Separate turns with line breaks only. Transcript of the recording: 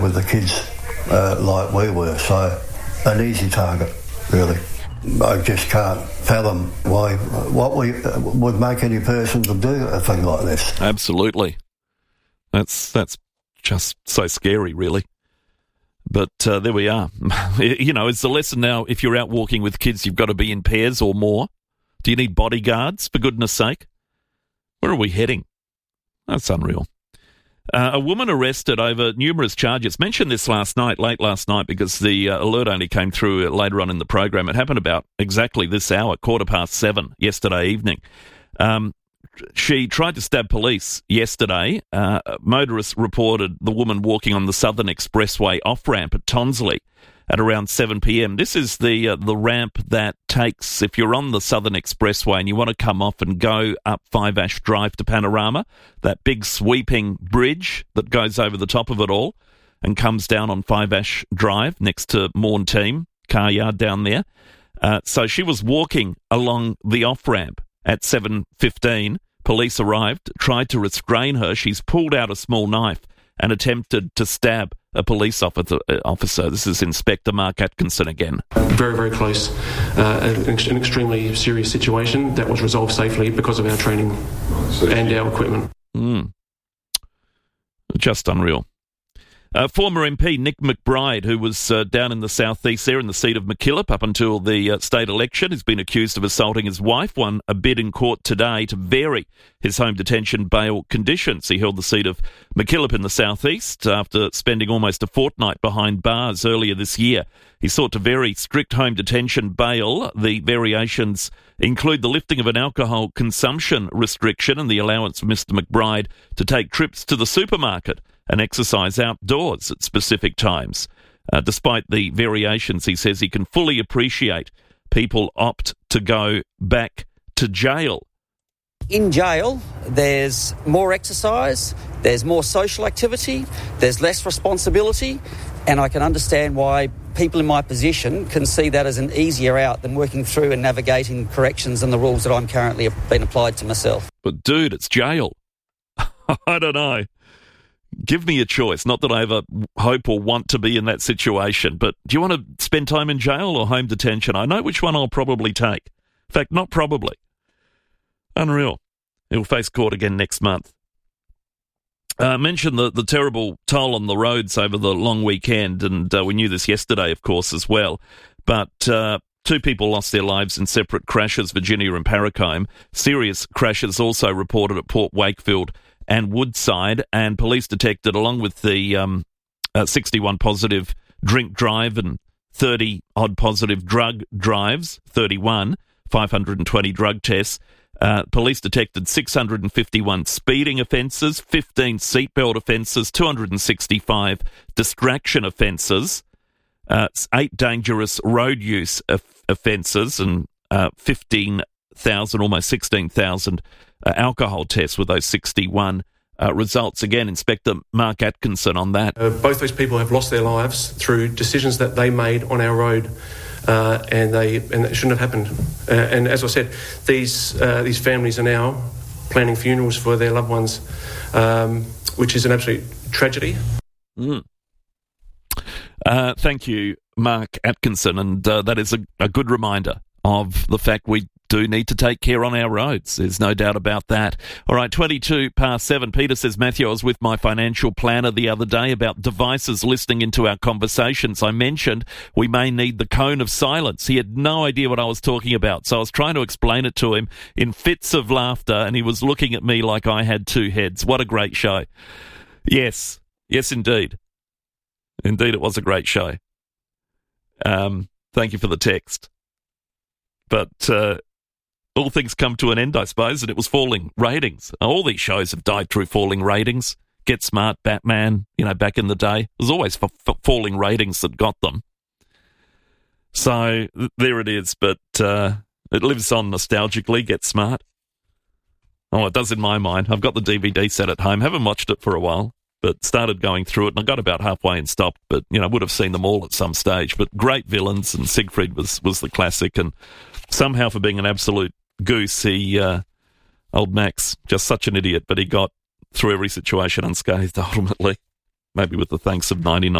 with the kids like we were, so an easy target, really. I just can't fathom what would make any person to do a thing like this.
Absolutely. That's just so scary, really. But there we are. You know, it's the lesson now. If you're out walking with kids, you've got to be in pairs or more. Do you need bodyguards, for goodness sake? Where are we heading? That's unreal. A woman arrested over numerous charges. Mentioned this late last night, because the alert only came through later on in the program. It happened about exactly this hour, 7:15 yesterday evening. She tried to stab police yesterday. Motorists reported the woman walking on the Southern Expressway off-ramp at Tonsley at around 7 p.m. This is the ramp that takes, if you're on the Southern Expressway and you want to come off and go up Five Ash Drive to Panorama, that big sweeping bridge that goes over the top of it all and comes down on Five Ash Drive next to Morn Team car yard down there. So she was walking along the off-ramp at 7:15. Police arrived, tried to restrain her. She's pulled out a small knife and attempted to stab a police officer. This is Inspector Mark Atkinson again.
Very, very close. An extremely serious situation that was resolved safely because of our training and our equipment.
Just unreal. Former MP Nick McBride, who was down in the southeast there in the seat of MacKillop up until the state election, has been accused of assaulting his wife, won a bid in court today to vary his home detention bail conditions. He held the seat of MacKillop in the southeast after spending almost a fortnight behind bars earlier this year. He sought to vary strict home detention bail. The variations include the lifting of an alcohol consumption restriction and the allowance of Mr McBride to take trips to the supermarket and exercise outdoors at specific times. Despite the variations, he says he can fully appreciate people opt to go back to jail.
In jail, there's more exercise, there's more social activity, there's less responsibility, and I can understand why people in my position can see that as an easier out than working through and navigating corrections and the rules that I'm currently being applied to myself.
But dude, it's jail. I don't know. Give me a choice. Not that I ever hope or want to be in that situation, but do you want to spend time in jail or home detention? I know which one I'll probably take. In fact, not probably. Unreal. He'll face court again next month. Mentioned the terrible toll on the roads over the long weekend, and we knew this yesterday, of course, as well. But 2 people lost their lives in separate crashes, Virginia and Paracombe. Serious crashes also reported at Port Wakefield and Woodside, and police detected, along with the 61 positive drink drive and 30-odd positive drug drives, 520 drug tests. Police detected 651 speeding offences, 15 seatbelt offences, 265 distraction offences, 8 dangerous road use offences, and 15,000, almost 16,000 alcohol tests with those 61 results. Again, Inspector Mark Atkinson on that.
Both those people have lost their lives through decisions that they made on our road, and it shouldn't have happened. And as I said, these families are now planning funerals for their loved ones, which is an absolute tragedy.
Thank you, Mark Atkinson, and that is a good reminder of the fact we do need to take care on our roads. There's no doubt about that. All right, 7:22. Peter says, Matthew, I was with my financial planner the other day about devices listening into our conversations. I mentioned we may need the cone of silence. He had no idea what I was talking about, so I was trying to explain it to him in fits of laughter, and he was looking at me like I had 2 heads. What a great show. Yes, indeed. Indeed, it was a great show. Thank you for the text. But all things come to an end, I suppose, and it was falling ratings. All these shows have died through falling ratings. Get Smart, Batman, back in the day. It was always falling ratings that got them. So there it is, but it lives on nostalgically, Get Smart. Oh, it does in my mind. I've got the DVD set at home. Haven't watched it for a while, but started going through it, and I got about halfway and stopped, but, would have seen them all at some stage. But great villains, and Siegfried was the classic, and somehow for being an absolute goose, old Max, just such an idiot, but he got through every situation unscathed ultimately. maybe with the thanks of 99.